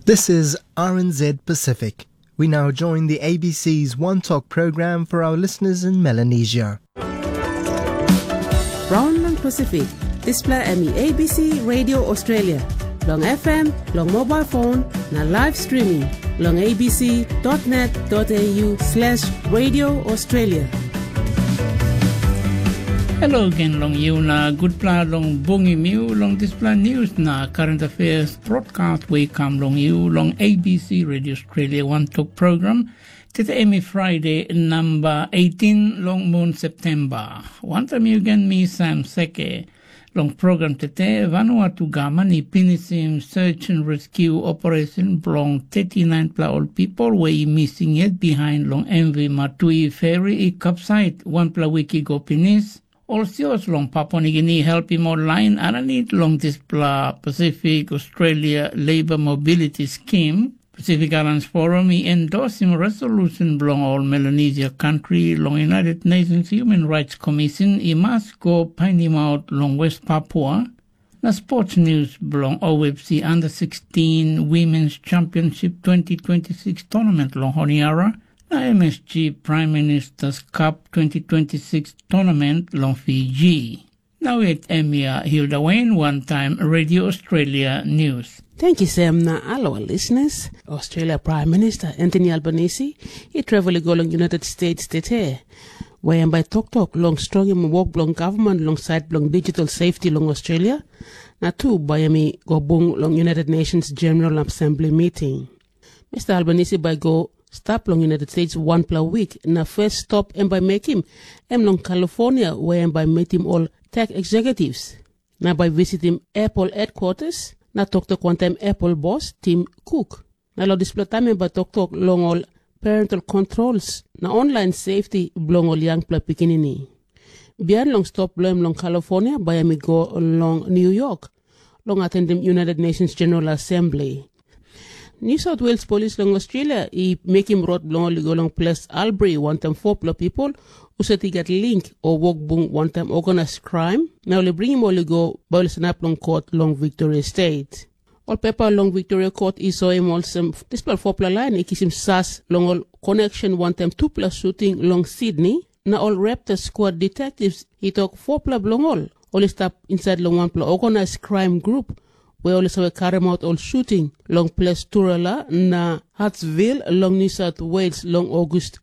This is RNZ Pacific. We now join the ABC's One Talk program for our listeners in Melanesia. Brown Long Pacific, display Emmy ABC Radio Australia, long FM, long mobile phone, na live streaming, long abc.net.au/Radio Australia. Hello again, long you na good plan long bungi miu long display news na current affairs broadcast we come long you long ABC Radio Australia One Talk program. Tete Emmy Friday number 18 long moon September. One time you again me Sam Seke long program tete Vanuatu Gamani Pinisim search and rescue operation long 39 old people were missing yet behind long MV Matui ferry capsite 1 wiki go pinis. Also, long Papua New Guinea help him online and need long this Pacific Australia Labour Mobility Scheme. Pacific Islands Forum he endorse him resolution belong all Melanesia country long United Nations Human Rights Commission he must go find him out long West Papua. The sports news belong OFC Under 16 Women's Championship 2026 tournament long Honiara. The MSG Prime Minister's Cup 2026 tournament long Fiji. Now at Emia Hilda Wayne, One Time Radio Australia News. Thank you, Sam. Na hello, listeners. Australia Prime Minister Anthony Albanese, he traveled to United States today, where by talk long strong him work long government alongside long digital safety long Australia. Na two by me go bung long United Nations General Assembly meeting. Mr. Albanese by go stop long United States 1 week. Na first stop and by make him long California where by meet him all tech executives. Na by visit him Apple headquarters. Na talk to one time Apple boss Tim Cook. Na lo display time by talk long all parental controls. Na online safety long all young pikinini. Bian long stop long California by me go long New York. Long attend him United Nations General Assembly. New South Wales Police long Australia he make him road long long place Albury 1 time 4 people who said he got link or work bung 1 time organized crime. Now they bring him all go boil snap long court long Victoria State. All paper long Victoria Court he saw him also this 4 line he kiss him SAS long all connection 1 time 2 shooting long Sydney. Now all Raptor squad detectives he took 4 long all stop inside long 1 organized crime group. We also carry out all shooting long place Turala na Hartsville long New South Wales long August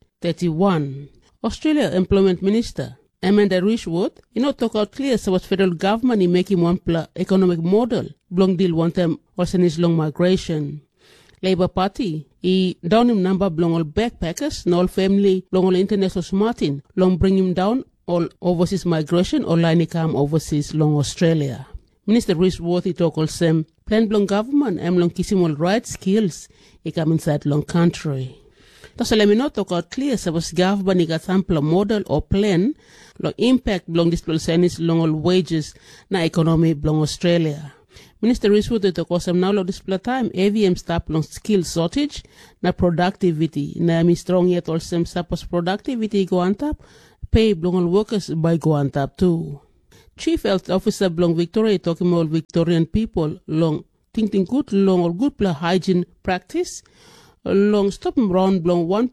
31. Australia Employment Minister Amanda Rishwood, talk out clear so what federal government he make him 1 economic model long deal 1 time also needs long migration. Labour Party he down him number long all backpackers and all family long all international smarting long bring him down all overseas migration or line come overseas long Australia. Minister Rishworthy talk also plan long government long kissing all right skills he come inside long country. So let me not talk out clear so was government he got sample model or plan long impact long this senis long all wages na economy long Australia. Minister Rishworthy talk also now long display time AVM stop long skill shortage na productivity na mi strong yet also suppose productivity go on top pay long all workers by go on top too. Chief Health Officer Blong Victoria talking about Victorian people long thinking good long or good hygiene practice long stop round long 1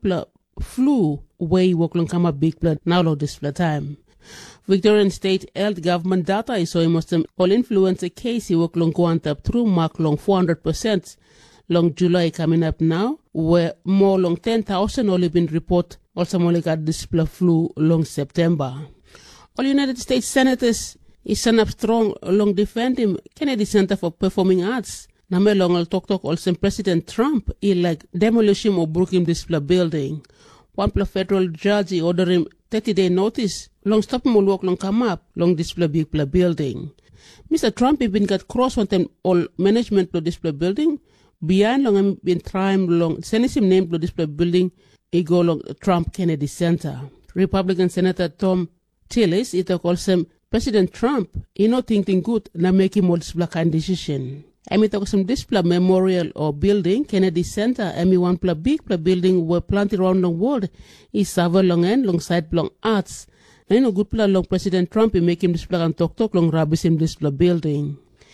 flu way work long come a big blood now long display time. Victorian State Health Government data is so most all influenza case he work long go on up through mark long 400% long July coming up now where more long 10,000 only been report also only got display flu long September. All United States senators is stand up strong along defend him Kennedy Center for Performing Arts. Name long al talk also President Trump he like demolition or broke him display building. 1 federal judge he order him 30-day notice long stop him all walk long come up long display big building. Mr. Trump he been got cross one time all management to display building beyond long been trying long send him name to display building he go long Trump Kennedy Center. Republican Senator Tom Tillis, it also President Trump, he not thinking good na make him all display kind decision. I mean, talk some display memorial or building, Kennedy Center, I mean, 1 big building were planted around the world. He serve long end, long side, long arts. And good long President Trump, he make him display and talk long rubbish him display building.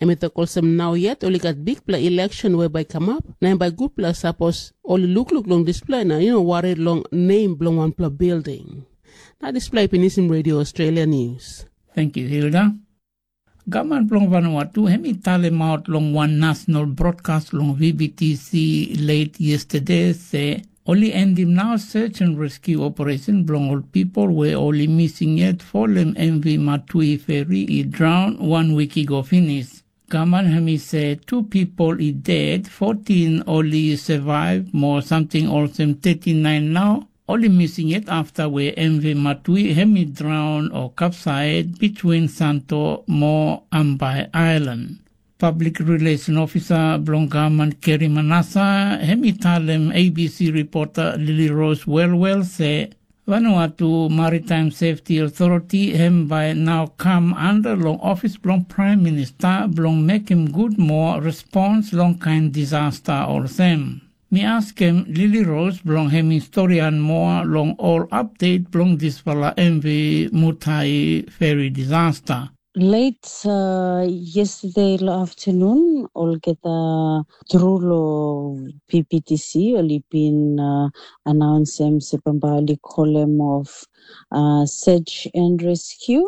Emi to call some now yet only got big play election whereby come up. Now by good plus suppose only look long display now, worried long name belong one play building. Now display Penisim Radio Australia News. Thank you, Hilda. Government long Vanuatu hemi tale out long one national broadcast long VBTC late yesterday say only ending now search and rescue operation belong all people were only missing yet for them MV Matui ferry he drowned 1 week ago finish. Government hemi say 2 people is dead, 14 only survived, more something also 39 now. Only missing it after where MV Matui hemi drowned or capsized between Santo Mo Ambai Island. Public Relations Officer Blongaman Kerry Manassa hemi talem ABC reporter Lily Rose Wellwell say Vanuatu Maritime Safety Authority hem by now come under long office blong Prime Minister blong make him good more response long kind disaster or same. Me ask him Lily Rose blong hem historian more long all update blong this fala MV Mutai ferry disaster. Late yesterday afternoon, all get through lo PPTC, only been announced sepambali column of search and rescue.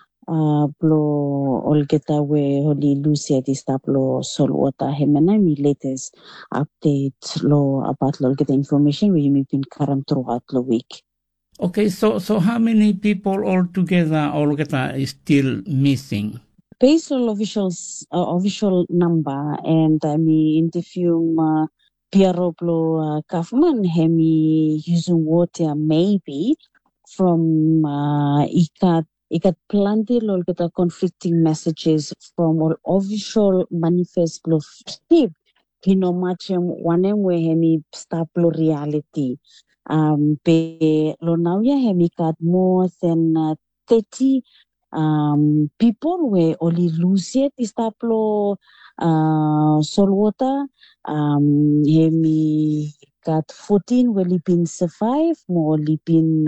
Blo all get away holy Lucia distablo Solwater Hemena mi latest update lo about lo get information we may been current throughout the week. Okay, so how many people altogether is still missing? Based on official number, and I mean interview Piero Kaufman, hemi using water maybe from ikat plenty of conflicting messages from all official manifest of Steve. Pinomachem one way hemi stop reality. Pe Lonauya hemikat more than 30 people were only lose it istaplo Solwater hemi got 14 will been survive more been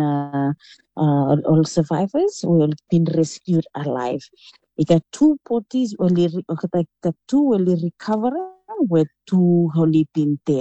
all survivors will been rescued alive. You got 2 parties only 2 will recover with 2 only been dead.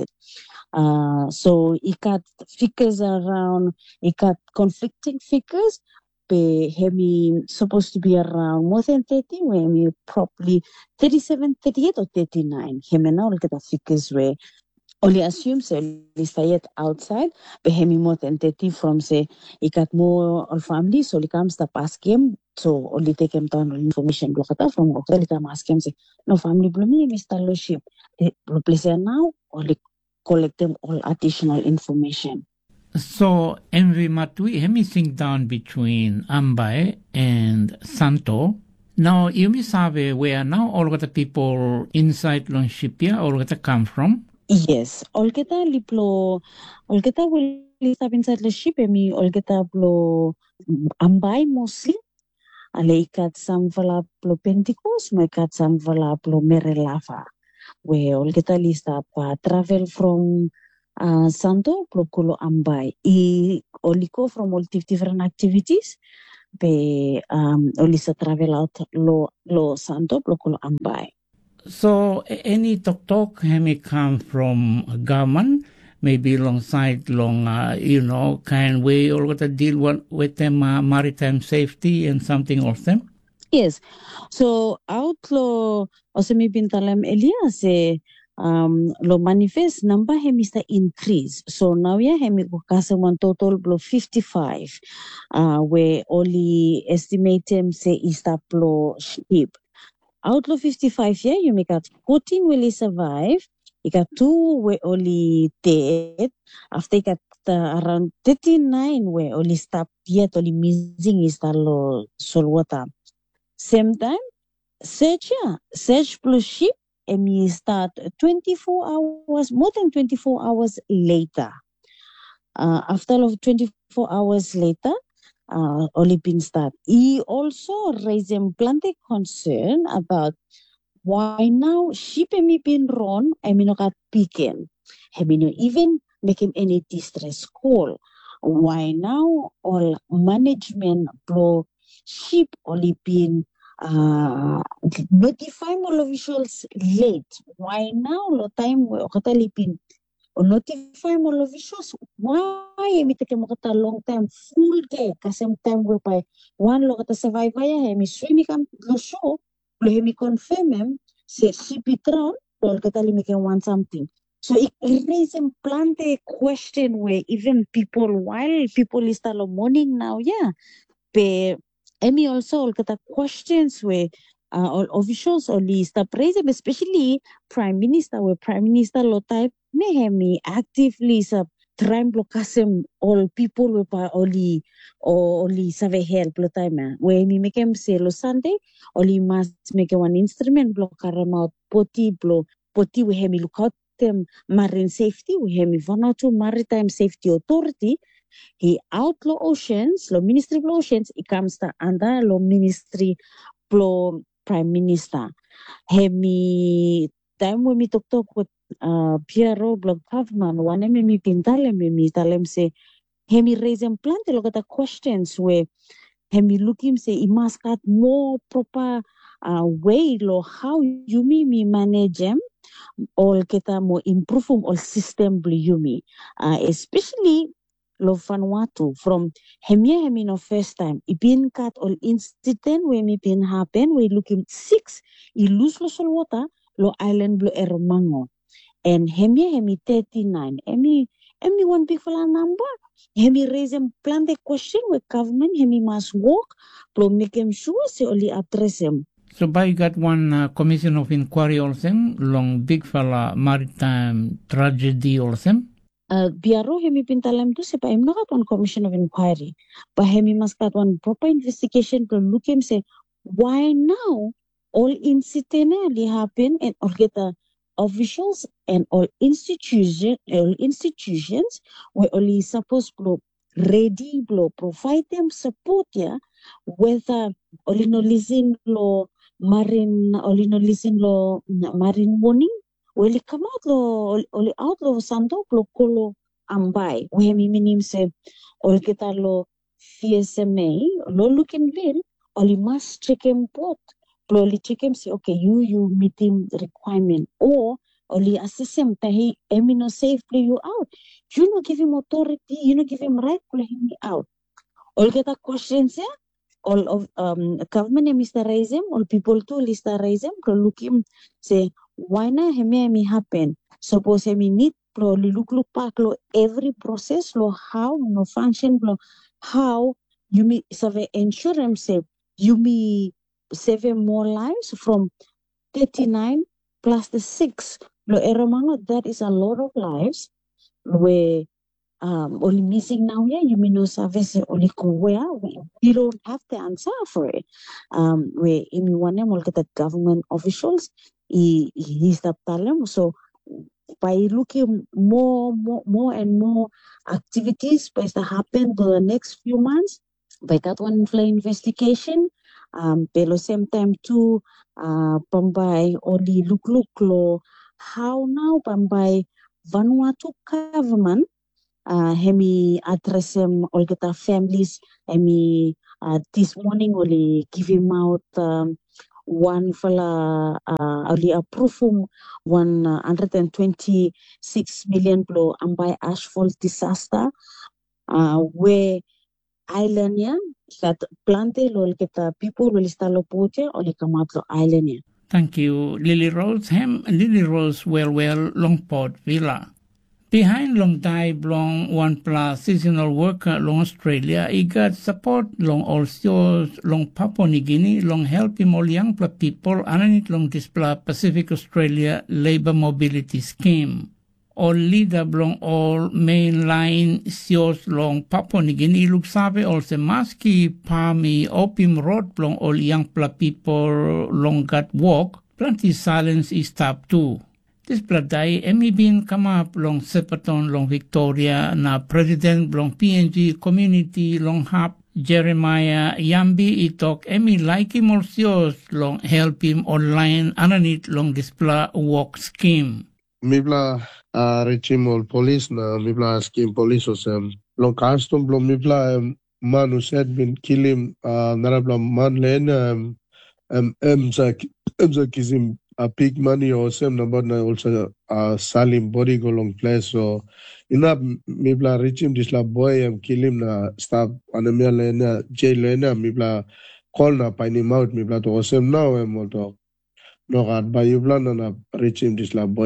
So it got figures around, it got conflicting figures. Hemi supposed to be around more than 30, where probably 37, 38 or 39. Hemi now look at the figures where only assumes yet outside, but hemi more than 30 from say it got more on family, so he comes to ask him, so only take him down information from hotel, ask him say, no family blooming, Mr. Lordship. The place now only collect them all additional information. So MV Matui hemi sink down between Ambai and Santo. Now you may sabe where now all the people inside long ship here all the come from? Yes, Olgeta Liplo, Olgeta will live inside the ship, emi Olgeta Blo Ambai mostly. Aleikat some Valaplo Pentecost, my cat some Valaplo Merelava, where Olgeta list up travel from Santo Ploculo Ambai. Oliko from all different activities, be Olisa travel out lo Santo Ploculo Ambai. So any talk may come from government, maybe alongside kind way or what to deal with them maritime safety and something of them. Yes. So outlaw also maybe talem Elia say lo manifest number hemi is the increase. So now we hemi kukasa one total blow 55 where only estimate him say is that blow ship. Outlaw 55 here, you make out 14 will survive. You got 2 were only dead. After you got around 39 were only stopped yet, only missing is the Solwater. Same time, search plus ship, and we start 24 hours, more than 24 hours later. After 24 hours later, only been start. He also raised plenty concern about why now ship me been run, I mean not picking. Have no even make him any distress call. Why now all management blow ship only been notify all officials late. Why now? Lo time we okatalipin. O notify all officials. Why emi take mo kata long time full day kasem time we pa one lo kata survive ya hemi swimi kam lo show lo hemi confirm em se sipitron lo kata limi can want something. So it raises and plant a question where even people, while people is talo morning now, yeah. But Emi also all kata questions where all officials or list praise, especially Prime Minister, where Prime Minister lo type nehemi actively sub trying blokasem all people where pa only save help lo time where me make him say lo Sunday only must make one instrument blokaram out poti we hemi look out them marine safety we hemi Vanuatu Maritime Safety Authority. He outlaw oceans, lo Ministry of Oceans, it comes to under lo Ministry of Prime Minister. Hemi time when me talk with PRO block government, one me pintalem me talem say hemi raise and plant a lot of questions where hemi look him say he must got more proper way lo how you me manage them. All kita mo improve all system bliyumi, especially lo Vanuatu from hemi no first time ibin kat all incident we mi been happen we looking 6 I lose lo sol water lo island lo Eromango and hemi 39 hemi one big fala number hemi raise and plan the question with government hemi must work lo make them sure se only address them. So by got one commission of inquiry also long big fella maritime tragedy also. Biaro hemi pintalam tu sepa em nakat one commission of inquiry. But hemi must got one proper investigation to look him say why now all incident happen and all get officials and all institutions were only supposed to ready blow provide them support yeah whether only no listen lo marine warning will come out lo santo lo kolo ambai we minim se ol kita lo CSMA lo looking bill only must check him port only check him say okay you meet him requirement or only assess him tahi emino safely you out you no give him authority you no give him right to let him out all kita questions yeah all of government Mr. Raisem, all people too Mr. Raisem, look him say why na hemi happen. Suppose hemi need lo look back lo every process lo how no function lo how you me save insurance say you me save more lives from 39 plus the 6 lo Eromango that is a lot of lives where only missing now, yeah, you may know service only where we don't have the answer for it. Where in one look at the government officials, he's the talent. So by looking more and more activities by the happen to the next few months, by that one investigation, but same time too, by only look lo how now by Vanuatu government. Hemi address him all get our families. Hemi this morning only give him out one fella only approve 126 million blow and by ashfall disaster where island yeah that planted all get people will start poche only come out to island yeah. Thank you, Lily Rose. Lily Rose well Longport Villa. Behind long dive long one plus seasonal worker long Australia, he got support long also long Papua New Guinea long help him all young people underneath long display Pacific Australia Labour Mobility Scheme. All leader long all main line sios long Papua New Guinea look sabe also maski palmy opium road long all young people long got walk plenty silence is stop too. This pladay emi bin come up long Sepaton long Victoria na president long PNG community long hub Jeremiah Yambi itok emi like him also long help him online underneath long display walk scheme. Mibla regime police na mibla scheme police osem long custom long mibla manu said bin kill him narabla man len Kizim a big money or same number na also salim body go long place so ina mibla reach him this la boy kill him na stop anemia lena jail lena mibla call na pani mouth mibla to same now moto no gad ba yubla na reach him this la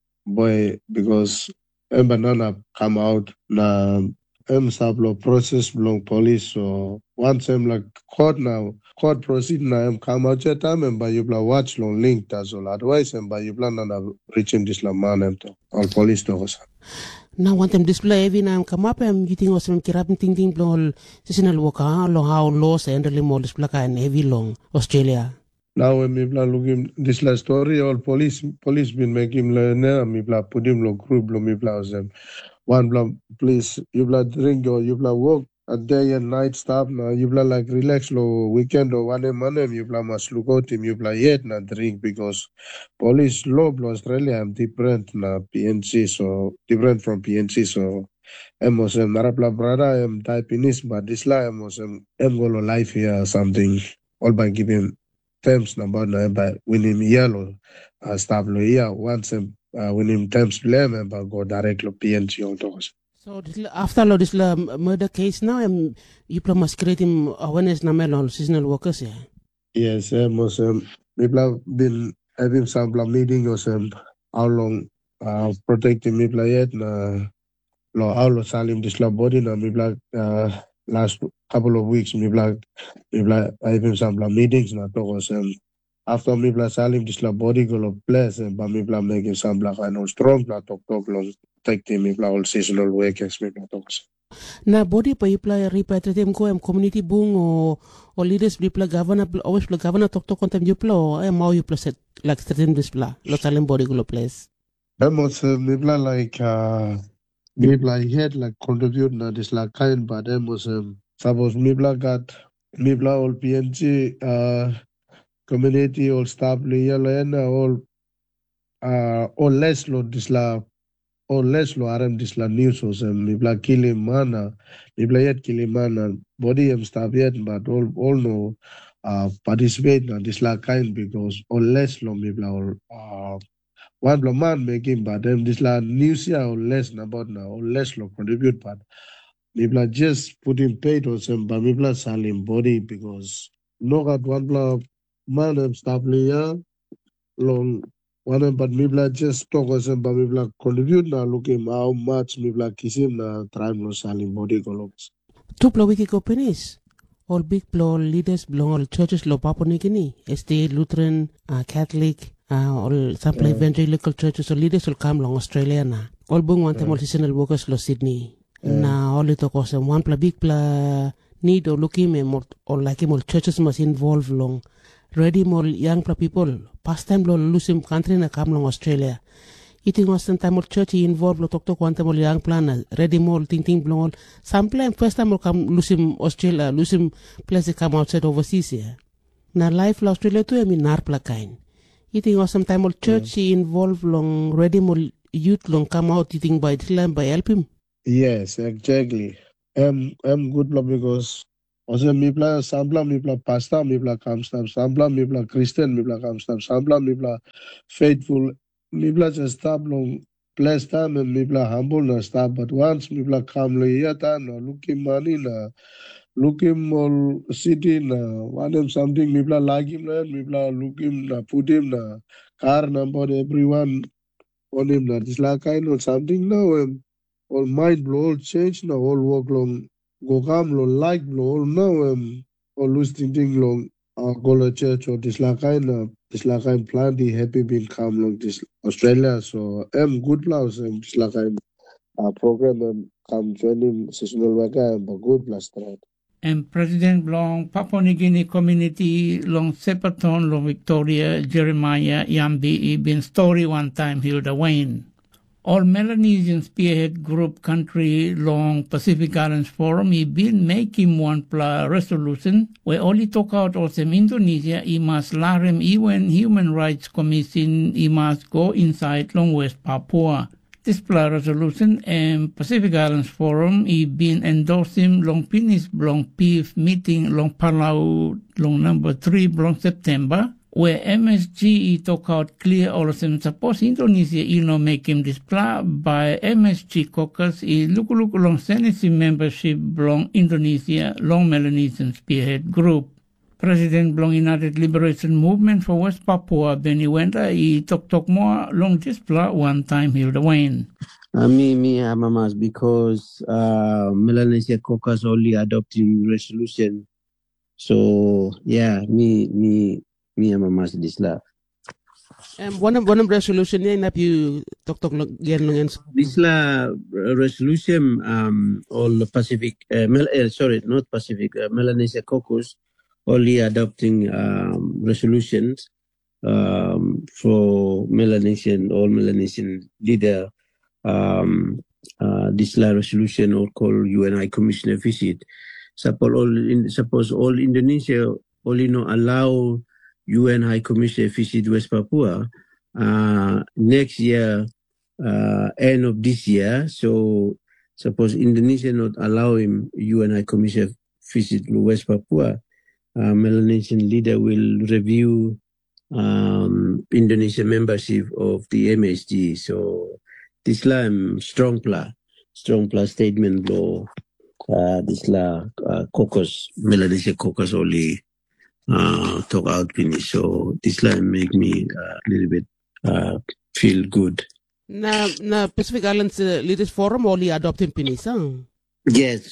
boy because banana come out na sablo process belong police so once like court proceed na come out at time ba yubla watch long link as all otherwise ba yubla na reach him this la man to all police to us now want them display every now come up you think also kirap ting blol seasonal worker long how laws and really more display and heavy long Australia. Now when mibla looking this la story all police been making learn mibla put him lo group lo mibla them one bla please yubla drink or yubla work a day and night stop na yubla like relax lo weekend or one month yubla must look out him yubla yet na drink because police law blo Australia am different na PNC so different from PNC so emosem narapla brother typinist but this la emosem golo life here something all by giving terms number na by winning yellow stop lo here once winning terms play member go direct lo PNC on those. So after this murder case now you must create him awareness na melon seasonal workers yeah. Yes, people have been having some meeting or some how long protecting people yet na lo how lo salim this la body na people last couple of weeks people having some meetings na to after people salim this la body go lo place but people making some kind of strong la talk long protecting people all seasonal workers people to na body pa ipla repatriate ko community bung o leaders bipla governor always bla governor talk kontem yupla o mau yupla set like certain display lo salim body go place almost bipla like bipla head like contribute na this la kind but almost suppose bipla got bipla all PNC community all staff all less lo this la or less lo aram this la news or some mibla killing mana mibla yet killing mana body staff yet but all no participate na this la kind because or less lo mibla or one blo man making but them this la news ya or less na about now or less lo contribute but mibla just put in paid or some but mibla salim body because no got one blo man staff ya long one but mibla just talk us but mibla contribute na looking how much mibla kisim na tribe no salim body columns. Two plo wiki companies all big plo leaders belong all churches lo paponigini SDA Lutheran Catholic all some evangelical churches or leaders will come long Australia na all bung want them all seasonal workers lo Sydney na all it cause one pla big pla need or looking more or like him all churches must involve long ready more young people past time lo lusim country na kam long Australia eating was time church involved lo tok one time young plan ready more ting blong some plan first time will come lusim Australia lusim place come outside overseas yeah na life lo Australia tu nar plakain eating was some time church involved long ready more youth long come out eating by the by help him. Yes, exactly. Good because also mipla sambla mipla pastor mipla kamstam sambla mipla Christian mipla kamstam sambla mipla faithful mipla just stop long place time and mipla humble na stop but once mipla come lo yata na looking money na looking all city na one something mipla like him na mipla looking na put him na car number everyone on him na this like kind of something now all mind blow all change na all work long go come lo like lo now or lose thing long go to church or this like kind plenty happy been come long this Australia so good plus this like kind program come joining seasonal worker but good plus that and President long Papua New Guinea community long Sepaton long Victoria Jeremiah Yambi been story one time Hilda Wayne. All Melanesian spearhead group country long Pacific Islands Forum he been making one resolution where only talk out also Indonesia he must larem even Human Rights Commission he must go inside long West Papua. This plan resolution and Pacific Islands Forum been endorsing long finish long PIF meeting long Palau long number 3 long September, where MSG talk out clear all of them suppose Indonesia make him this plan by MSG caucus look long Senate membership long Indonesia long Melanesian spearhead group. President Blong United Liberation Movement for West Papua, Benny Wenda, talk more long display one time Hilda Wayne. Me, Mamas, because Melanesia caucus only adopting resolution. So yeah, me, Mamas this love. One of resolution na you talk again long This resolution all the Pacific not Pacific Melanesia caucus only adopting resolutions for all Melanesian leader this resolution or call UN High Commissioner visit. Suppose all Indonesia only no allow UN High Commissioner visit West Papua next year, end of this year. So suppose Indonesia not allow him UN High Commissioner visit West Papua, Melanesian leader will review Indonesia membership of the MSG. So this strong statement law this caucus Melanesia caucus only talk out finish. So this make me a little bit feel good. Na Pacific Islands Leaders Forum only adopting Pinisa. Yes,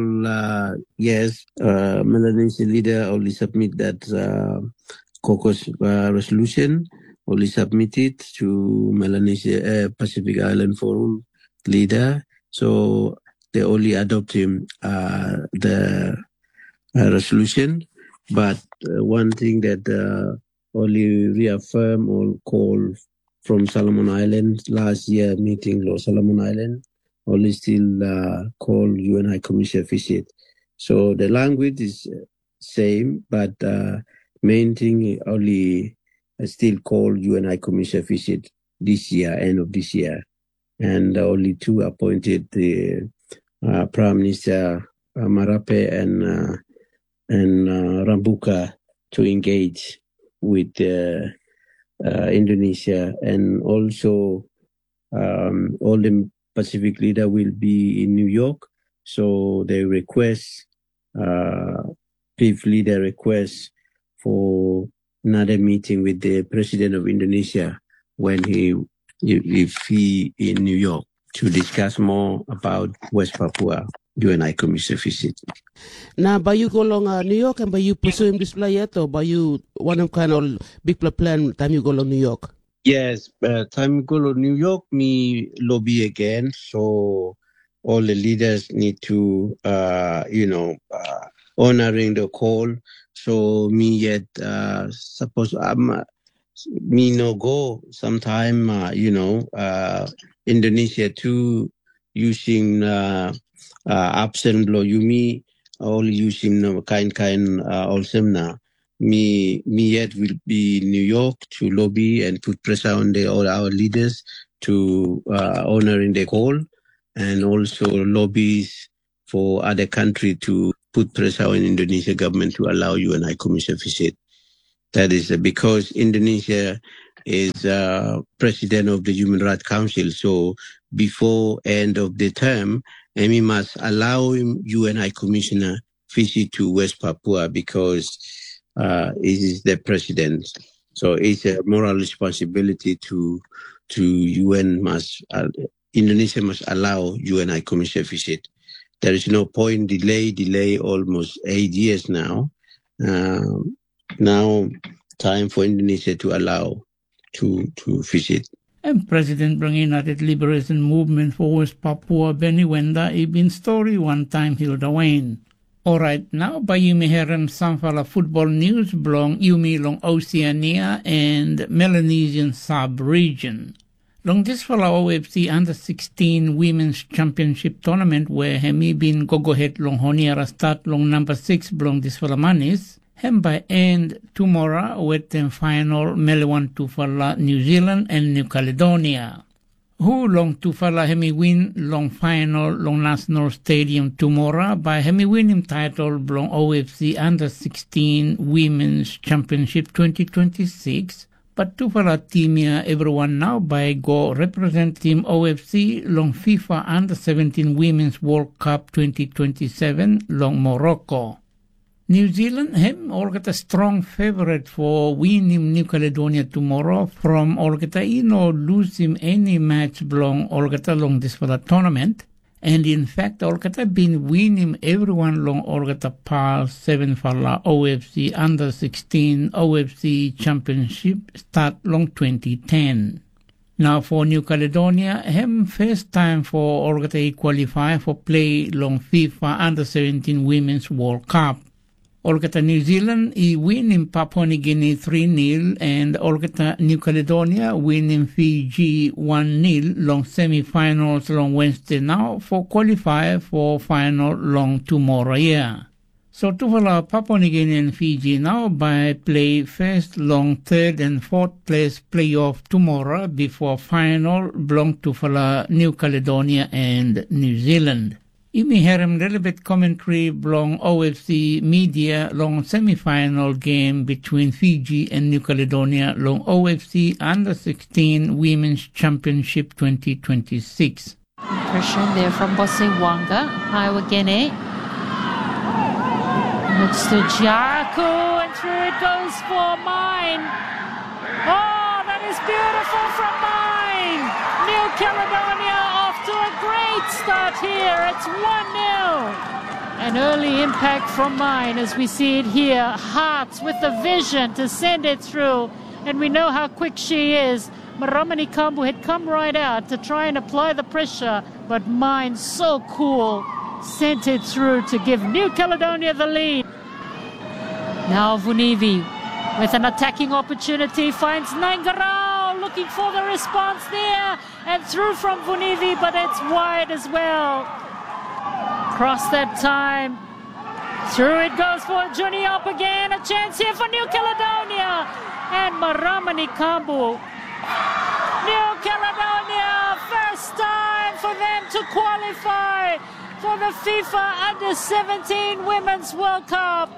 Melanesian leader only submit that caucus resolution, only submitted to Melanesia Pacific Island Forum leader. So they only adopt him the resolution. But one thing that only reaffirm or call from Solomon Island last year meeting law Solomon Island. Only still call UN High Commissioner visit. So the language is same, but main thing only still call UN High Commissioner visit this year, end of this year. And only two appointed the Prime Minister Marape and Rambuka to engage with Indonesia, and also all the Pacific leader will be in New York, so they request, PIF leader request for another meeting with the President of Indonesia if he in New York to discuss more about West Papua UN High Commissioner visit. Now, by you go along New York and by you pursue him this play yet, or by you one of kind of big plan time you go along New York? Yes, time go to New York, me lobby again. So all the leaders need to, honoring the call. So me yet, suppose me no go sometime, Indonesia too using absent blow. You me only using kind also now. Me yet will be in New York to lobby and put pressure on all our leaders to honoring the call, and also lobbies for other country to put pressure on Indonesia government to allow UN High Commissioner visit. That is because Indonesia is president of the Human Rights Council. So before end of the term, we must allow him UN High Commissioner visit to West Papua because he is the president. So it's a moral responsibility to UN Indonesia must allow UN High Commissioner visit. There is no point delay almost 8 years now. Now time for Indonesia to allow to visit. And President Blong United Liberation Movement for West Papua, Benny Wenda, been story one time Hilda Wayne. Alright, now by Yumi Herem Samfala football news belong Yumi long Oceania and Melanesian sub-region. Long this for our OFC Under-16 Women's Championship Tournament where Hemi been go-go-head long Honiara start long number 6 belong this for Manis. Hem by end tomorrow with the final Melewan to Fala New Zealand and New Caledonia. Who long tufala hemi win long final long National Stadium tomorrow by hemi win him title long OFC Under 16 Women's Championship 2026. But tufala teamia everyone now by go represent team OFC long FIFA Under 17 Women's World Cup 2027 long Morocco. New Zealand hem olgata strong favorite for win him New Caledonia tomorrow from olgata no lose him any match belong olgata long this for the tournament, and in fact olgata been win him everyone long olgata par 7 for la OFC Under 16 OFC Championship start long 2010. Now for New Caledonia, hem first time for olgata qualify for play long FIFA Under 17 Women's World Cup. Olgata New Zealand win in Papua New Guinea 3-0 and Olgata New Caledonia win in Fiji 1-0 long semi-finals long Wednesday now for qualify for final long tomorrow year. So tufala Papua New Guinea and Fiji now by play first long third and fourth place playoff tomorrow before final belong tufala New Caledonia and New Zealand. Imi herem little bit commentary belong OFC media long semi-final game between Fiji and New Caledonia long OFC Under 16 Women's Championship 2026. Pressure there from Bosewanga, Paiwagene. Looks to Jaku and through it goes for Mine. Oh, that is beautiful from Mine. New Caledonia off to a great start here. It's 1-0. An early impact from Mine as we see it here. Hearts with the vision to send it through. And we know how quick she is. Maramani Kambu had come right out to try and apply the pressure. But Mine so cool. Sent it through to give New Caledonia the lead. Now Vunivi with an attacking opportunity finds Nangarao looking for the response there and through from Vunivi, but it's wide as well. Cross that time. Through it goes for Juniop again. A chance here for New Caledonia and Maramani Kambu. New Caledonia, first time for them to qualify for the FIFA Under 17 Women's World Cup.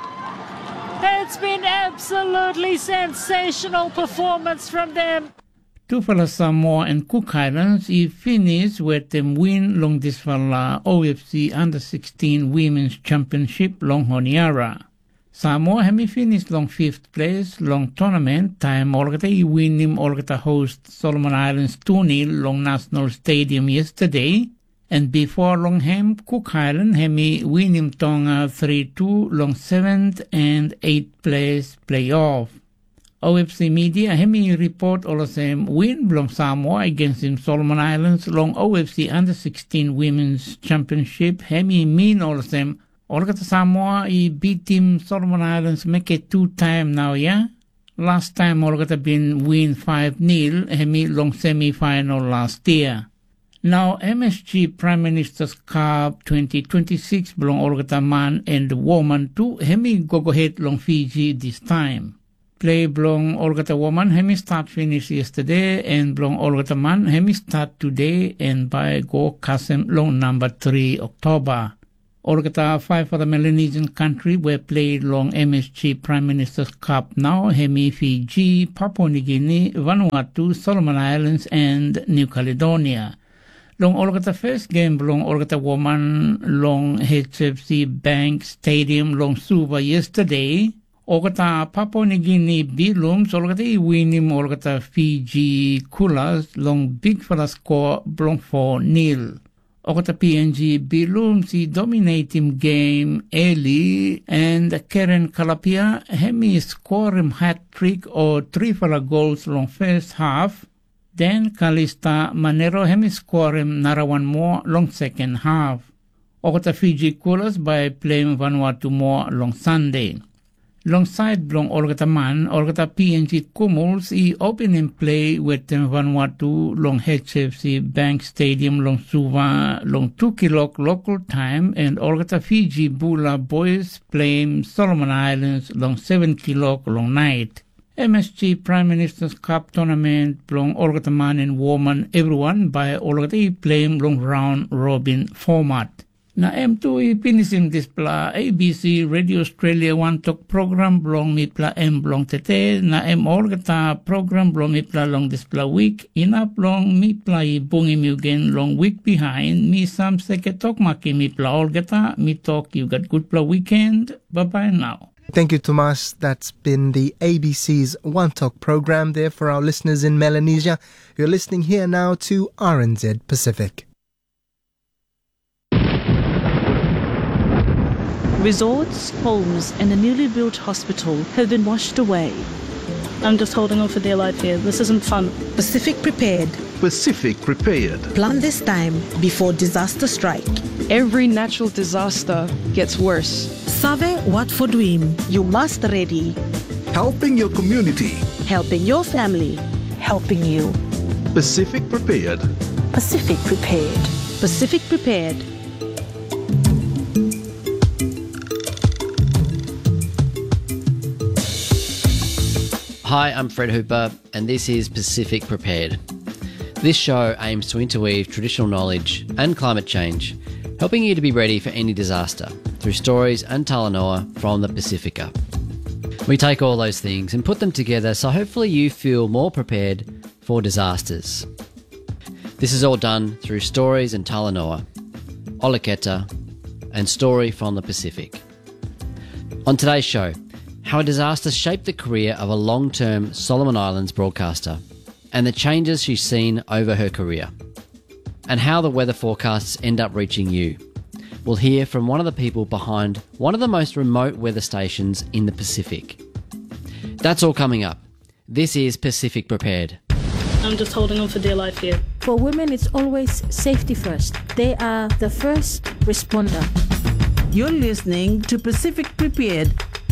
It's been absolutely sensational performance from them. Tufala Samoa and Cook Islands finished with them win long this fala OFC Under 16 Women's Championship long Honiara. Samoa hemi finished long 5th place long tournament time olgata win him olgata host Solomon Islands 2-0 long National Stadium yesterday. And before long hem, Cook Island hemi win him Tonga 3-2 long 7th and 8th place playoff. OFC media hemi report all the same win long Samoa against him Solomon Islands long OFC Under 16 Women's Championship hemi mean all the same. Olgata Samoa beat him Solomon Islands make it 2-time now, yeah? Last time Olgata been win 5-0 hemi long semi-final last year. Now, MSG Prime Minister's Cup 2026 belong Olgata man and woman to hemi go ahead long Fiji this time. Play belong Olgata woman hemi start finish yesterday and belong Olgata man hemi start today and by go Kasem long number 3 October. Olgata 5 for the Melanesian country where played long MSG Prime Minister's Cup now hemi Fiji, Papua New Guinea, Vanuatu, Solomon Islands and New Caledonia. Long Olgata first game belong Olgata woman long HFC Bank Stadium long Suva yesterday. Olgata Papua New Guinea Bilums Olgata winning Olgata Fiji Kulas long big for the score belong 4-0. Olgata PNG Bilums dominating game early and Karen Kalapia hemi score him hat-trick or 3 for the goals long first half. Then Kalista Manero hemi score him nara one more long second half. Olgata Fiji Kulas by playing Vanuatu more long Sunday. Longside belong Olgata man, Olgata PNG Kumuls opening play with them Vanuatu long HFC Bank Stadium long Suva long 2 o'clock local time and Olgata Fiji Bula boys playing Solomon Islands long 7 o'clock long night. MSG Prime Minister's Cup Tournament belong Olgata man and woman everyone by Olgata playing long round robin format. Na M2 pinisim displa ABC Radio Australia One Talk program belong mipla M belong tete na M Olgata program belong mipla long displa week inap long mipla bungi mugen long week behind mi sam seke talk maki mipla Olgata mi talk you got good pla weekend. Bye bye now. Thank you, Tomas. That's been the ABC's One Talk program there for our listeners in Melanesia. You're listening here now to RNZ Pacific. Resorts, homes and a newly built hospital have been washed away. I'm just holding on for dear life here. This isn't fun. Pacific Prepared. Pacific Prepared. Plan this time before disaster strike. Every natural disaster gets worse. Save what for dream. You must ready. Helping your community. Helping your family. Helping you. Pacific Prepared. Pacific Prepared. Pacific Prepared. Hi, I'm Fred Hooper, and this is Pacific Prepared. This show aims to interweave traditional knowledge and climate change, helping you to be ready for any disaster through stories and talanoa from the Pacifica. We take all those things and put them together so hopefully you feel more prepared for disasters. This is all done through stories and talanoa, olaketa, and story from the Pacific. On today's show, how a disaster shaped the career of a long-term Solomon Islands broadcaster and the changes she's seen over her career, and how the weather forecasts end up reaching you. We'll hear from one of the people behind one of the most remote weather stations in the Pacific. That's all coming up. This is Pacific Prepared. I'm just holding on for dear life here. For women, it's always safety first. They are the first responder. You're listening to Pacific Prepared.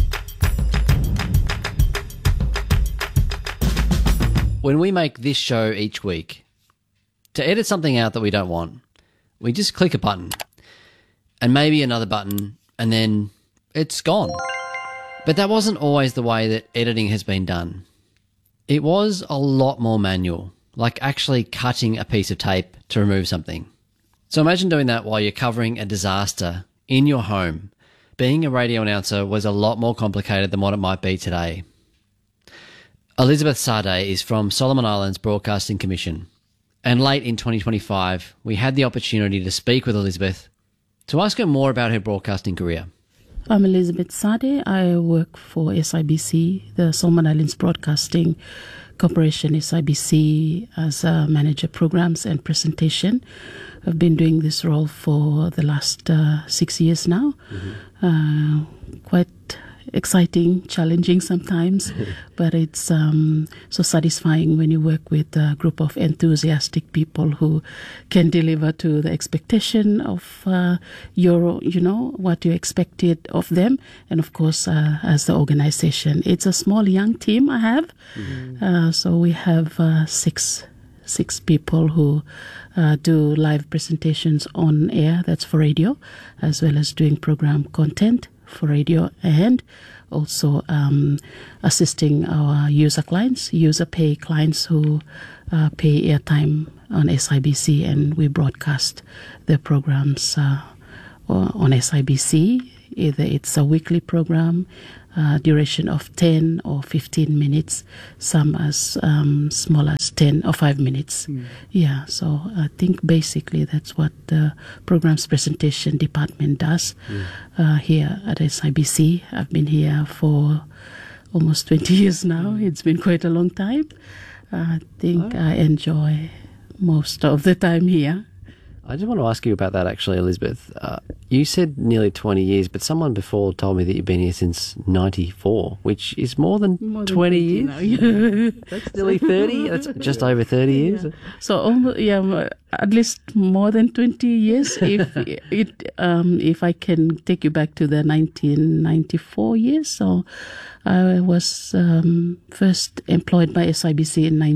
When we make this show each week, to edit something out that we don't want, we just click a button and maybe another button and then it's gone. But that wasn't always the way that editing has been done. It was a lot more manual, like actually cutting a piece of tape to remove something. So imagine doing that while you're covering a disaster in your home. Being a radio announcer was a lot more complicated than what it might be today. Elizabeth Sade is from Solomon Islands Broadcasting Commission, and late in 2025 we had the opportunity to speak with Elizabeth to ask her more about her broadcasting career. I'm Elizabeth Sade. I work for SIBC, the Solomon Islands Broadcasting Corporation, SIBC, as a manager programs and presentation. I've been doing this role for the last 6 years now. Quite exciting, challenging sometimes, but it's so satisfying when you work with a group of enthusiastic people who can deliver to the expectation of what you expected of them, and of course as the organization. It's a small young team I have, so we have six people who do live presentations on air, that's for radio, as well as doing program content for radio, and also assisting our user pay clients who pay airtime on SIBC, and we broadcast the programs on SIBC. Either it's a weekly program, duration of 10 or 15 minutes, some as small as 10 or 5 minutes. Yeah, so I think basically that's what the program's presentation department does here at SIBC. I've been here for almost 20 years now. It's been quite a long time. I think I enjoy most of the time here. I just want to ask you about that actually, Elizabeth. You said nearly 20 years, but someone before told me that you've been here since 94, which is more than 20 years. Now, yeah. That's nearly 30. That's just over 30 years. Yeah. So almost, at least more than 20 years if I can take you back to the 1994 years. So I was first employed by SIBC in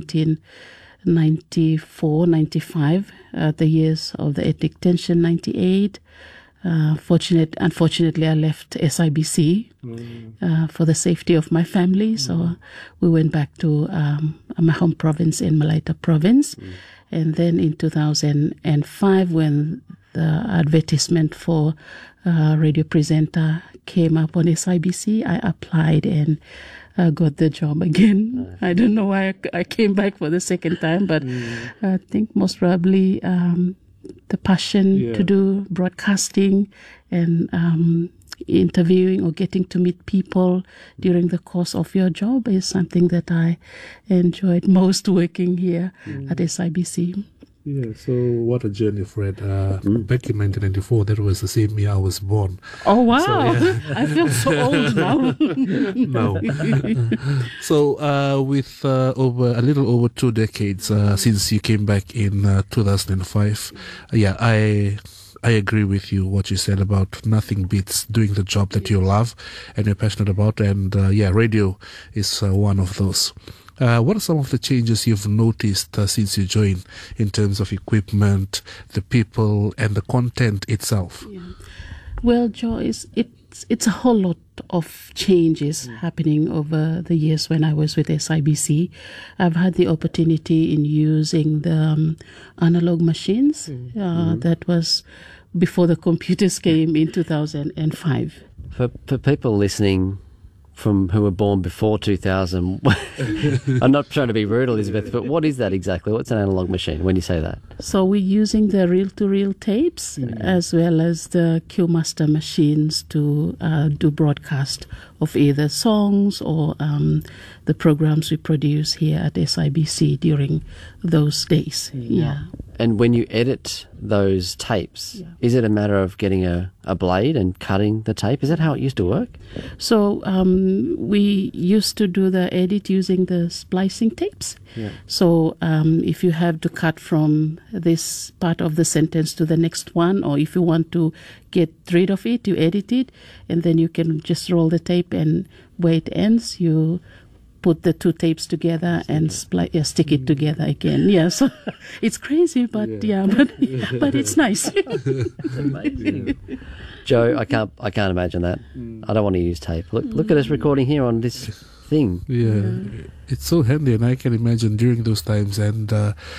1994, 95, the years of the ethnic tension, 98. Unfortunately, I left SIBC for the safety of my family. So we went back to my home province in Malaita province. And then in 2005, when the advertisement for radio presenter came up on SIBC, I applied and got the job again. I don't know why I came back for the second time, but I think most probably the passion to do broadcasting and interviewing or getting to meet people during the course of your job is something that I enjoyed most working here at SIBC. Yeah, so what a journey, Fred. Back in 1994, that was the same year I was born. Oh, wow. So, yeah. I feel so old now. No. So with a little over 2 decades since you came back in 2005, I agree with you, what you said about nothing beats doing the job that you love and you're passionate about. And radio is one of those. What are some of the changes you've noticed since you joined in terms of equipment, the people, and the content itself? Yeah. Well, Joyce, it's a whole lot of changes happening over the years when I was with SIBC. I've had the opportunity in using the analog machines. That was before the computers came in 2005. For people listening who were born before 2000, I'm not trying to be rude, Elizabeth, but what is that exactly? What's an analog machine when you say that? So we're using the reel-to-reel tapes as well as the QMaster machines to do broadcast of either songs or the programs we produce here at SIBC during those days. Yeah. And when you edit those tapes, is it a matter of getting a blade and cutting the tape? Is that how it used to work? So we used to do the edit using the splicing tapes. Yeah. So if you have to cut from this part of the sentence to the next one, or if you want to get rid of it, you edit it, and then you can just roll the tape, and where it ends, you put the two tapes together and stick it together again. Yeah, so it's crazy, but but it's nice. It's amazing. Joe, I can't imagine that. I don't want to use tape. Look at us recording here on this thing. Yeah, it's so handy, and I can imagine during those times. And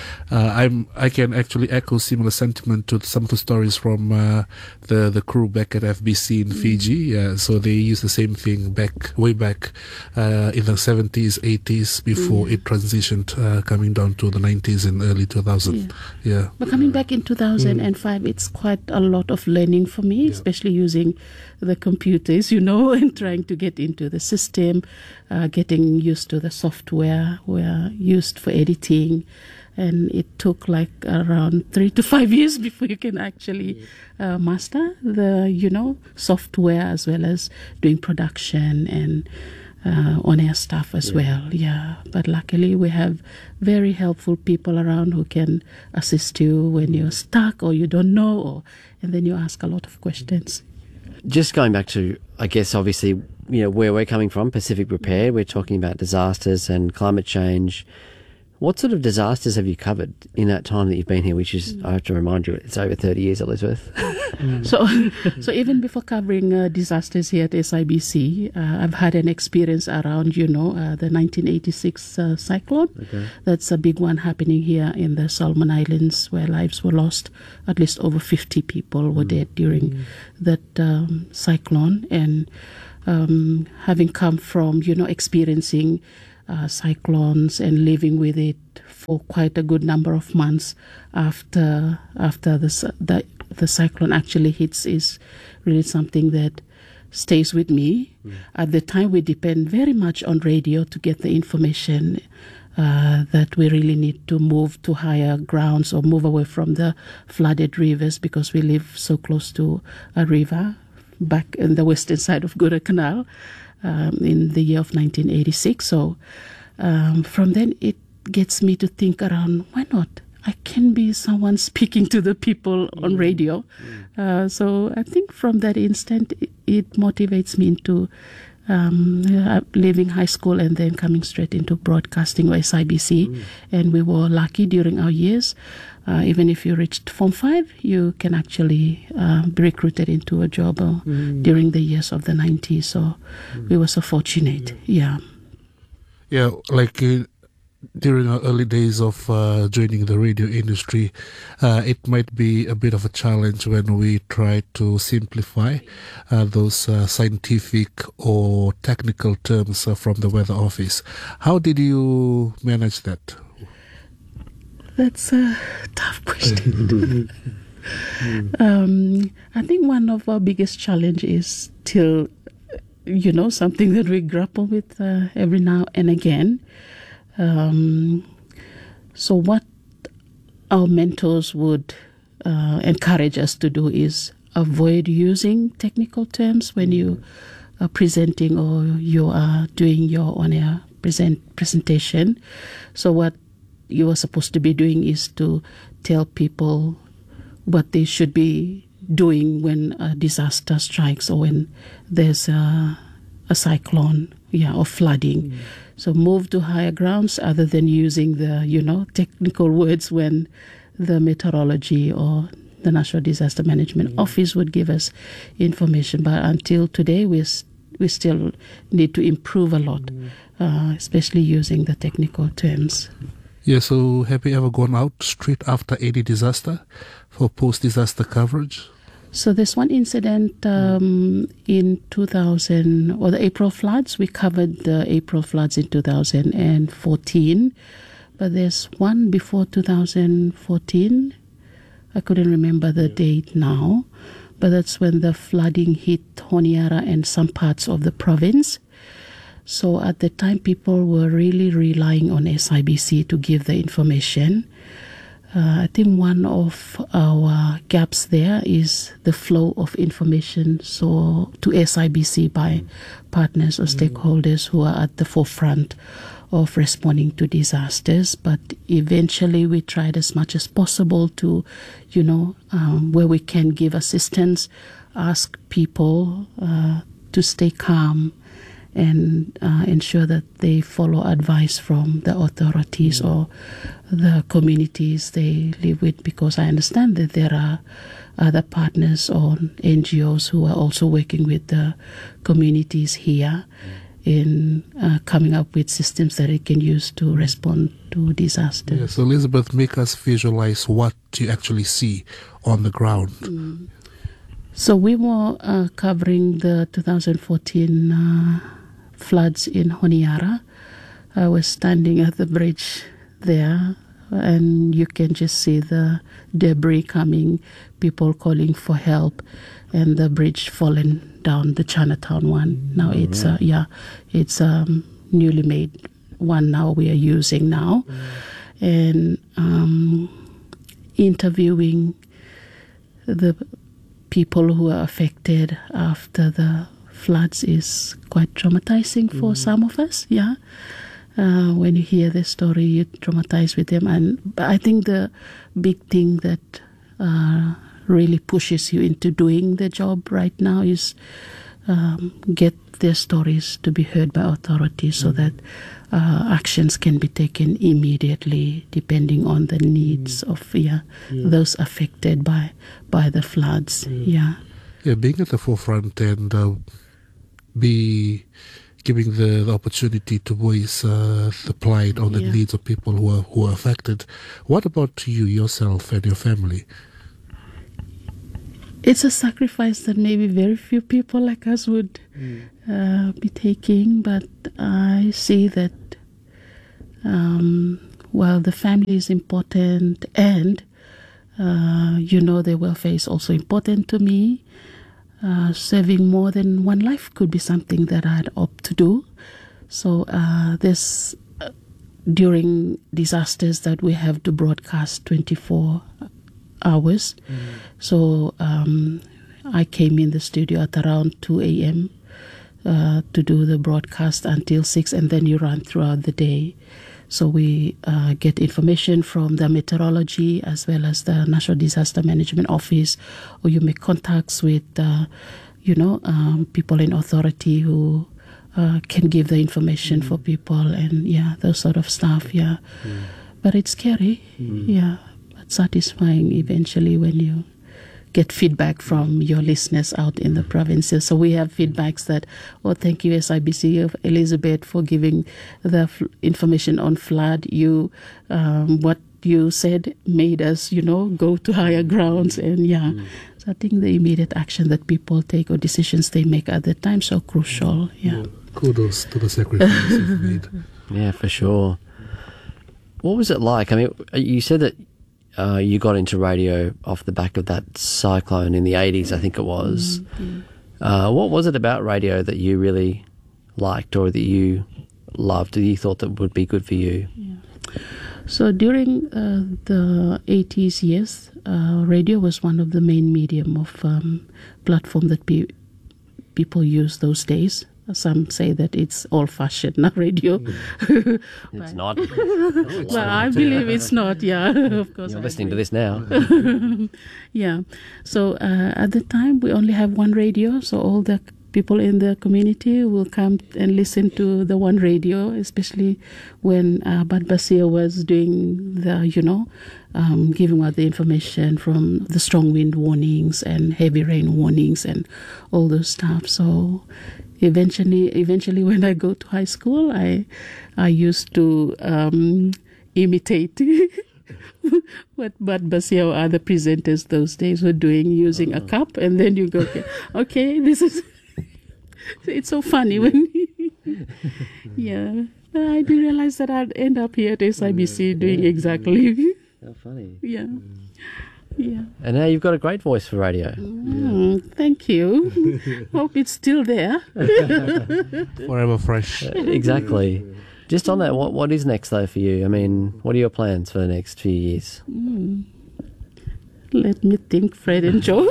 I can actually echo similar sentiment to some of the stories from the crew back at FBC in Fiji. So they used the same thing way back in the 70s, 80s before it transitioned, coming down to the 90s and early 2000. Yeah. But coming back in 2005, it's quite a lot of learning for me, especially using the computers, and trying to get into the system, getting used to the software we're used for editing. And it took like around 3 to 5 years before you can actually master the, software, as well as doing production and on-air stuff as well. Yeah, but luckily we have very helpful people around who can assist you when you're stuck or you don't know, and then you ask a lot of questions. Just going back to, I guess, obviously, where we're coming from, Pacific Prepared, we're talking about disasters and climate change. What sort of disasters have you covered in that time that you've been here, which is, I have to remind you, it's over 30 years, Elizabeth. So even before covering disasters here at SIBC, I've had an experience around, the 1986 cyclone. Okay. That's a big one happening here in the Solomon Islands, where lives were lost. At least over 50 people were dead during that cyclone. And having come from, experiencing cyclones and living with it for quite a good number of months after the cyclone actually hits is really something that stays with me. At the time, we depend very much on radio to get the information that we really need to move to higher grounds or move away from the flooded rivers, because we live so close to a river back in the western side of Guadalcanal. In the year of 1986. So from then it gets me to think around, why not? I can be someone speaking to the people on radio. So I think from that instant it motivates me into leaving high school and then coming straight into broadcasting or SIBC. And we were lucky during our years. Even if you reached Form 5, you can actually be recruited into a job during the years of the 90s. So we were so fortunate. Yeah. Yeah, like during our early days of joining the radio industry, it might be a bit of a challenge when we try to simplify those scientific or technical terms from the weather office. How did you manage that? That's a tough question. I think one of our biggest challenge is still, something that we grapple with every now and again. So what our mentors would encourage us to do is avoid using technical terms when you are presenting or you are doing your on-air presentation. So what you are supposed to be doing is to tell people what they should be doing when a disaster strikes or when there's a cyclone, or flooding. So move to higher grounds other than using the, technical words when the meteorology or the National Disaster Management Office would give us information. But until today, we still need to improve a lot, especially using the technical terms. Yeah, so have you ever gone out straight after any disaster for post-disaster coverage? So there's one incident in 2000, or the April floods. We covered the April floods in 2014. But there's one before 2014. I couldn't remember the date now. But that's when the flooding hit Honiara and some parts of the province. So at the time, people were really relying on SIBC to give the information. I think one of our gaps there is the flow of information to SIBC by partners or stakeholders who are at the forefront of responding to disasters. But eventually we tried as much as possible to, where we can give assistance, ask people to stay calm and ensure that they follow advice from the authorities or the communities they live with, because I understand that there are other partners or NGOs who are also working with the communities here in coming up with systems that it can use to respond to disasters. Yes, so Elizabeth, make us visualize what you actually see on the ground. So we were covering the 2014 floods in Honiara. I was standing at the bridge there, and you can just see the debris coming, people calling for help, and the bridge fallen down, the Chinatown one. Now it's newly made one now we are using now. And interviewing the people who are affected after the floods is quite traumatizing for some of us. When you hear the story, you traumatize with them. But I think the big thing that really pushes you into doing the job right now is get their stories to be heard by authorities so that actions can be taken immediately depending on the needs of those affected by the floods. Yeah, being at the forefront and be giving the opportunity to voice the plight or the needs of people who are affected. What about you, yourself, and your family? It's a sacrifice that maybe very few people like us would be taking, but I see that while the family is important and their welfare is also important to me, serving more than one life could be something that I'd opt to do. So there's during disasters that we have to broadcast 24 hours. So I came in the studio at around 2 a.m. To do the broadcast until 6, and then you run throughout the day. So we get information from the meteorology as well as the National Disaster Management Office, or you make contacts with, people in authority who can give the information for people and those sort of stuff. But it's scary, but satisfying eventually when you get feedback from your listeners out in the provinces. So we have feedbacks that, thank you SIBC of Elizabeth for giving the information on flood. You, what you said made us, go to higher grounds. And so I think the immediate action that people take or decisions they make at the time so crucial. Kudos to the sacrifice you've made. Yeah, for sure. What was it like? I mean, you said that you got into radio off the back of that cyclone in the 80s, I think it was. What was it about radio that you really liked or that you loved, that you thought that would be good for you? So during the 80s years, radio was one of the main medium of platform that people use those days. Some say that it's old-fashioned, not radio. It's not. Well, I believe it's not, of course. You're listening to this now. So at the time, we only have one radio, so all the people in the community will come and listen to the one radio, especially when Bad Basia was doing the, giving out the information from the strong wind warnings and heavy rain warnings and all those stuff. So eventually when I go to high school, I used to imitate what Bad Basia or other presenters those days were doing, using a cup, and then you go, okay, this is... It's so funny when... I didn't realize that I'd end up here at SIBC doing exactly... How funny. Yeah. And now you've got a great voice for radio. Thank you. Hope it's still there. Forever fresh. Exactly. Just on that, what is next though for you? I mean, what are your plans for the next few years? Let me think, Fred and Joe.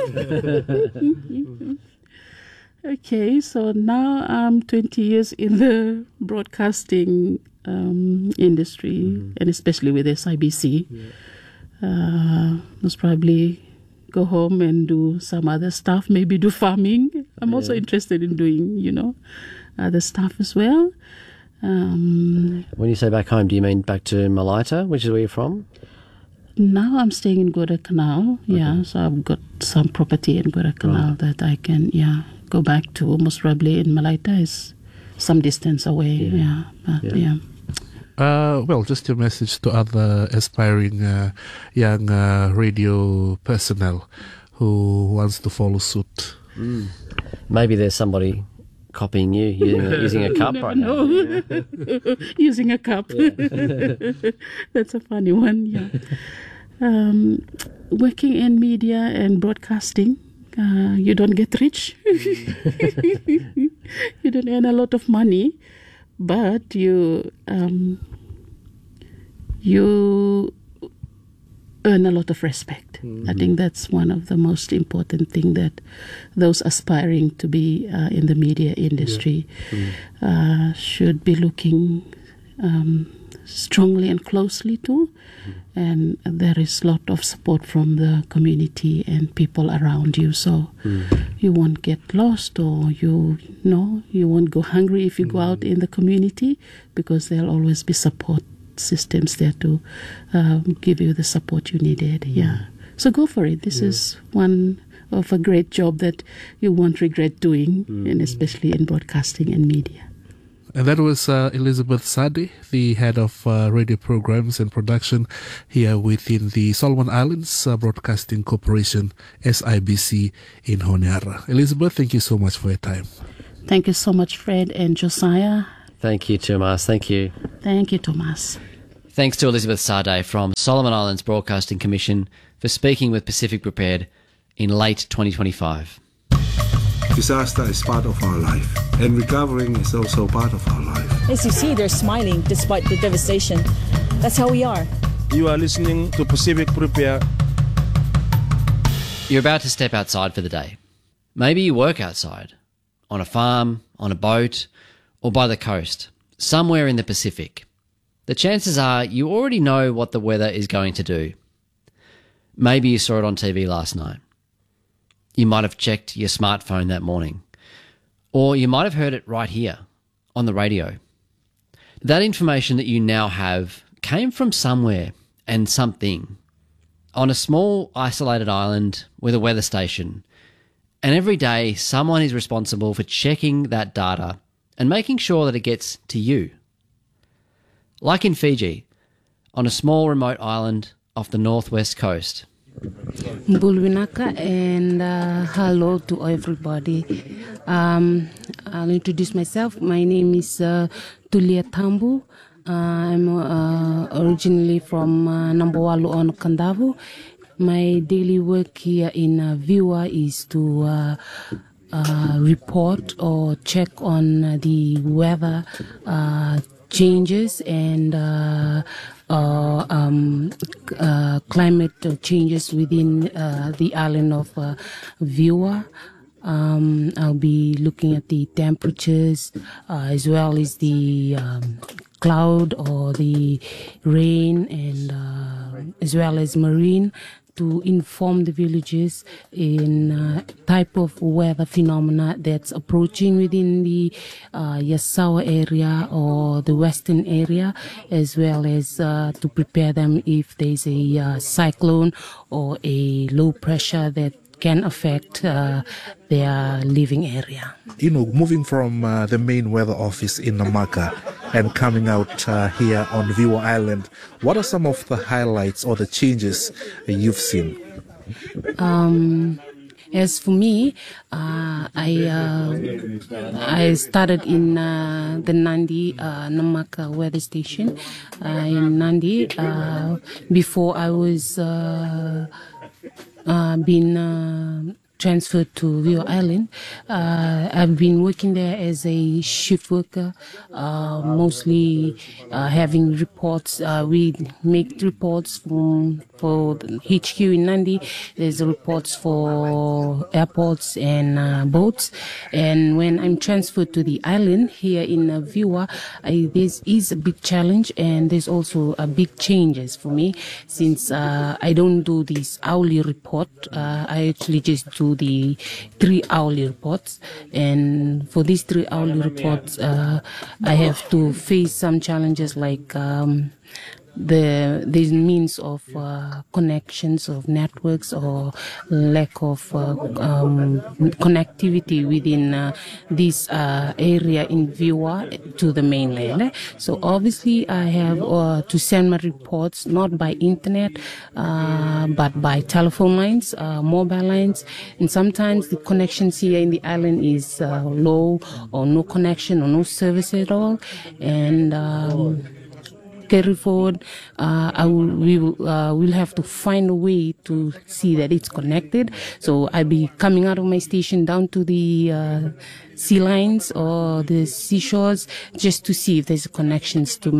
Okay, so now I'm 20 years in the broadcasting industry, and especially with SIBC. Most probably go home and do some other stuff, maybe do farming. I'm also interested in doing, other stuff as well. When you say back home, do you mean back to Malaita, which is where you're from? Now I'm staying in Guadalcanal, so I've got some property in Guadalcanal that I can, go back to. Most probably in Malaita is some distance away, Well, just your message to other aspiring young radio personnel who wants to follow suit. Maybe there's somebody copying you using a cup right now. Using a cup. That's a funny one, working in media and broadcasting, you don't get rich. You don't earn a lot of money, but you earn a lot of respect. I think that's one of the most important thing that those aspiring to be in the media industry should be looking strongly and closely to. And there is a lot of support from the community and people around you, so you won't get lost, or you won't go hungry if you go out in the community, because there'll always be support systems there to give you the support you needed. So go for it. This is one of a great job that you won't regret doing, and especially in broadcasting and media. And that was Elizabeth Sade, the head of radio programs and production here within the Solomon Islands Broadcasting Corporation, SIBC, in Honiara. Elizabeth, thank you so much for your time. Thank you so much, Fred and Josiah. Thank you, Tomas. Thank you. Thank you, Tomas. Thanks to Elizabeth Sade from Solomon Islands Broadcasting Commission for speaking with Pacific Prepared in late 2025. Disaster is part of our life, and recovering is also part of our life. As you see, they're smiling despite the devastation. That's how we are. You are listening to Pacific Prepare. You're about to step outside for the day. Maybe you work outside, on a farm, on a boat, or by the coast, somewhere in the Pacific. The chances are you already know what the weather is going to do. Maybe you saw it on TV last night. You might have checked your smartphone that morning. Or you might have heard it right here on the radio. That information that you now have came from somewhere and something on a small isolated island with a weather station. And every day someone is responsible for checking that data and making sure that it gets to you. Like in Fiji, on a small remote island off the northwest coast. Bulwinaka, and hello to everybody. I'll introduce myself. My name is Tulia Tambu. I'm originally from Nambowalu on Kandavu. My daily work here in Viwa is to report or check on the weather changes and climate changes within the island of Viwa. I'll be looking at the temperatures as well as the cloud or the rain, and as well as marine, to inform the villagers in type of weather phenomena that's approaching within the Yasawa area or the western area, as well as to prepare them if there's a cyclone or a low pressure that can affect their living area. Moving from the main weather office in Namaka and coming out here on Viwa Island, what are some of the highlights or the changes you've seen? As for me, I started in the Nandi Namaka weather station in Nandi. Before I was been transferred to Viwa Island. I've been working there as a shift worker, mostly having reports. We make reports for HQ in Nandi. There's reports for airports and boats. And when I'm transferred to the island here in Viwa, this is a big challenge, and there's also a big changes for me, since I don't do this hourly report. I actually just do the 3 hourly reports, and for these 3 hourly reports I have to face some challenges like the means of connections of networks or lack of connectivity within this area in Viwa to the mainland. So obviously I have to send my reports not by internet but by telephone lines, mobile lines, and sometimes the connections here in the island is low or no connection or no service at all. And carry forward, we'll have to find a way to see that it's connected. So I'll be coming out of my station down to the sea lines or the seashores just to see if there's connections to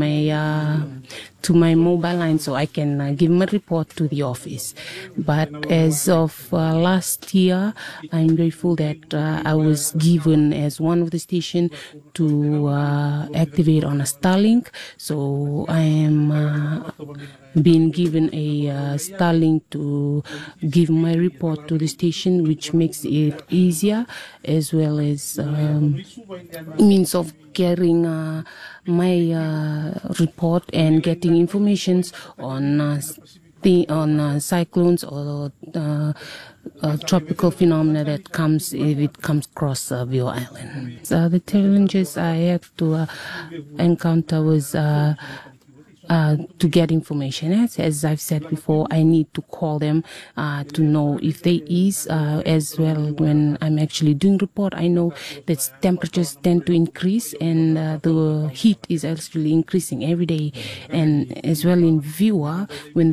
my mobile line, so I can give my report to the office. But as of last year, I'm grateful that I was given as one of the station to activate on a Starlink. So I am being given a Starlink to give my report to the station, which makes it easier, as well as means of carrying my report and getting information on cyclones or tropical phenomena that comes if it comes across Viwa Island. So the challenges I have to encounter was to get information. As I've said before, I need to call them to know if there is, as well when I'm actually doing report, I know that temperatures tend to increase and the heat is actually increasing every day. And as well in Viwa, when